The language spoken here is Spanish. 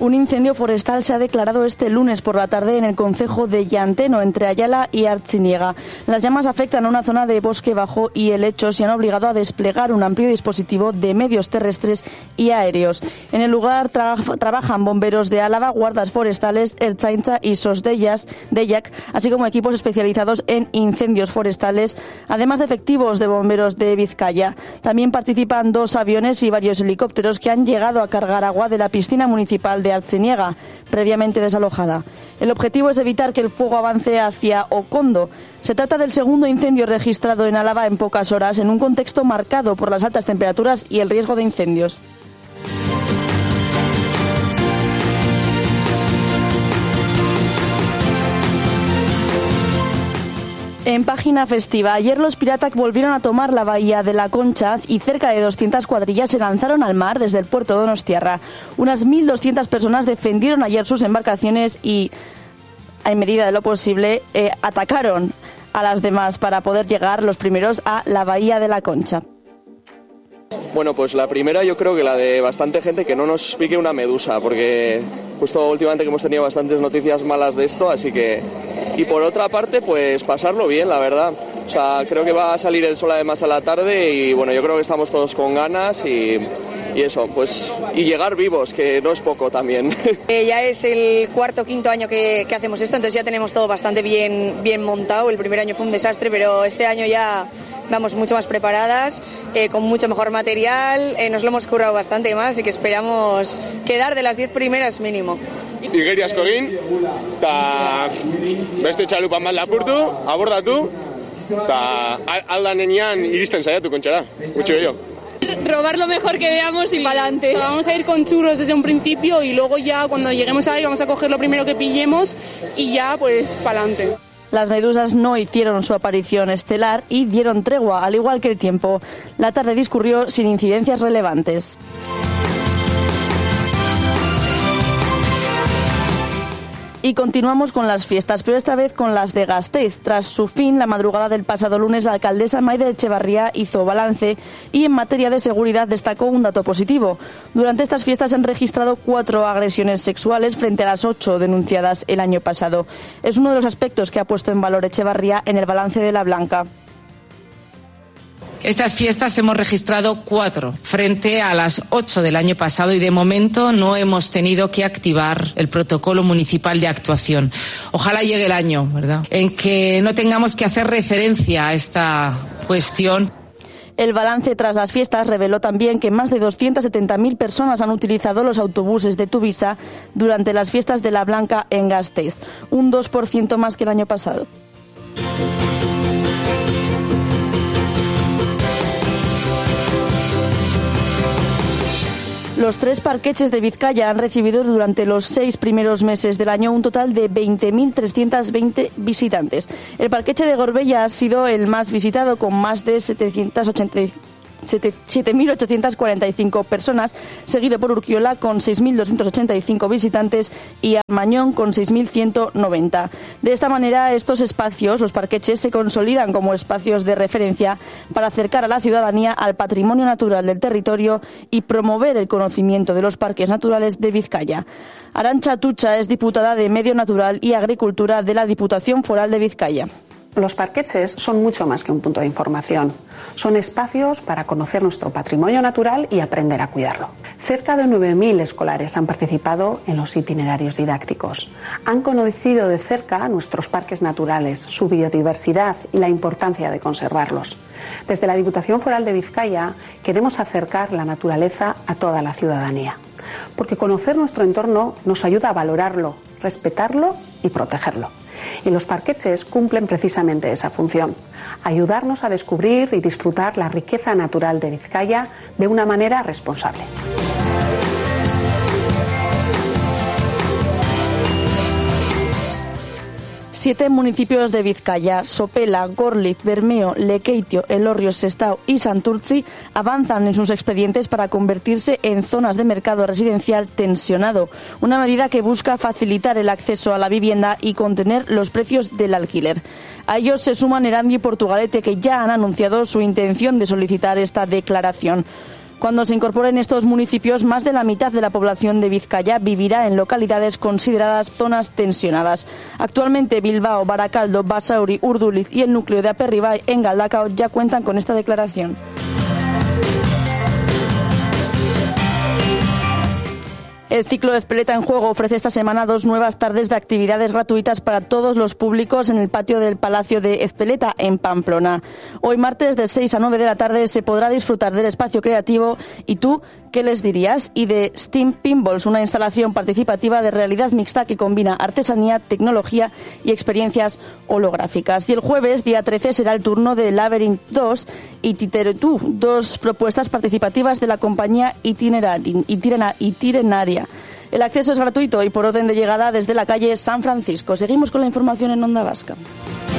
Un incendio forestal se ha declarado este lunes por la tarde en el concejo de Llanteno, entre Ayala y Artziniega. Las llamas afectan a una zona de bosque bajo y helechos y han obligado a desplegar un amplio dispositivo de medios terrestres y aéreos. En el lugar trabajan bomberos de Álava, guardas forestales, Ertzaintza y SOS Deiak, así como equipos especializados en incendios forestales, además de efectivos de bomberos de Vizcaya. También participan 2 aviones y varios helicópteros que han llegado a cargar agua de la piscina municipal de Artziniega, previamente desalojada. El objetivo es evitar que el fuego avance hacia Okondo. Se trata del segundo incendio registrado en Álava en pocas horas, en un contexto marcado por las altas temperaturas y el riesgo de incendios. En página festiva, ayer los Piratak volvieron a tomar la bahía de la Concha y cerca de 200 cuadrillas se lanzaron al mar desde el puerto de Donostiarra. Unas 1.200 personas defendieron ayer sus embarcaciones y, en medida de lo posible, atacaron a las demás para poder llegar los primeros a la bahía de la Concha. Bueno, pues la primera yo creo que la de bastante gente que no nos pique una medusa, porque justo últimamente que hemos tenido bastantes noticias malas de esto, así que... Y por otra parte, pues pasarlo bien, la verdad. O sea, creo que va a salir el sol además a la tarde y bueno, yo creo que estamos todos con ganas y eso, pues, y llegar vivos, que no es poco también. Ya es el cuarto o quinto año que hacemos esto, entonces ya tenemos todo bastante bien montado. El primer año fue un desastre, pero este año ya vamos mucho más preparadas, con mucho mejor material, nos lo hemos currado bastante más y que esperamos quedar de las 10 primeras mínimo. Igeri asko egin, eta beste txalupan bat lapurtu, abordatu, eta aldanean iristen saiatu kontxara, mucho ello. Robar lo mejor que veamos y para adelante. Vamos a ir con churros desde un principio y luego ya cuando lleguemos ahí vamos a coger lo primero que pillemos y ya pues para adelante. Las medusas no hicieron su aparición estelar y dieron tregua, al igual que el tiempo. La tarde discurrió sin incidencias relevantes. Y continuamos con las fiestas, pero esta vez con las de Gasteiz. Tras su fin, la madrugada del pasado lunes, la alcaldesa Maite Etxebarria hizo balance y en materia de seguridad destacó un dato positivo. Durante estas fiestas se han registrado 4 agresiones sexuales frente a las 8 denunciadas el año pasado. Es uno de los aspectos que ha puesto en valor Etxebarria en el balance de la Blanca. Estas fiestas hemos registrado 4 frente a las 8 del año pasado y de momento no hemos tenido que activar el protocolo municipal de actuación. Ojalá llegue el año, ¿verdad?, en que no tengamos que hacer referencia a esta cuestión. El balance tras las fiestas reveló también que más de 270.000 personas han utilizado los autobuses de Tuvisa durante las fiestas de la Blanca en Gasteiz, un 2% más que el año pasado. Los 3 parqueches de Vizcaya han recibido durante los 6 primeros meses del año un total de 20.320 visitantes. El parqueche de Gorbella ha sido el más visitado, con más de 7.845 personas, seguido por Urkiola con 6.285 visitantes y Armañón con 6.190. De esta manera, estos espacios, los parqueches, se consolidan como espacios de referencia para acercar a la ciudadanía al patrimonio natural del territorio y promover el conocimiento de los parques naturales de Vizcaya. Arantxa Tucha es diputada de Medio Natural y Agricultura de la Diputación Foral de Vizcaya. Los parqueches son mucho más que un punto de información. Son espacios para conocer nuestro patrimonio natural y aprender a cuidarlo. Cerca de 9.000 escolares han participado en los itinerarios didácticos. Han conocido de cerca nuestros parques naturales, su biodiversidad y la importancia de conservarlos. Desde la Diputación Foral de Vizcaya queremos acercar la naturaleza a toda la ciudadanía, porque conocer nuestro entorno nos ayuda a valorarlo, respetarlo y protegerlo. Y los parqueches cumplen precisamente esa función: ayudarnos a descubrir y disfrutar la riqueza natural de Vizcaya de una manera responsable. Siete municipios de Vizcaya, Sopela, Gorliz, Bermeo, Lekeitio, Elorrio, Sestao y Santurtzi, avanzan en sus expedientes para convertirse en zonas de mercado residencial tensionado, una medida que busca facilitar el acceso a la vivienda y contener los precios del alquiler. A ellos se suman Erandio y Portugalete, que ya han anunciado su intención de solicitar esta declaración. Cuando se incorporen estos municipios, más de la mitad de la población de Vizcaya vivirá en localidades consideradas zonas tensionadas. Actualmente Bilbao, Barakaldo, Basauri, Urduliz y el núcleo de Aperribai en Galdakao ya cuentan con esta declaración. El ciclo de Ezpeleta en Juego ofrece esta semana 2 nuevas tardes de actividades gratuitas para todos los públicos en el patio del Palacio de Ezpeleta, en Pamplona. Hoy martes de 6 a 9 de la tarde se podrá disfrutar del espacio creativo. ¿Y tú qué les dirías? Y de Steam Pinballs, una instalación participativa de realidad mixta que combina artesanía, tecnología y experiencias holográficas. Y el jueves, día 13, será el turno de Labyrinth 2 y Titeretú, 2 propuestas participativas de la compañía Itinenaria. El acceso es gratuito y por orden de llegada desde la calle San Francisco. Seguimos con la información en Onda Vasca.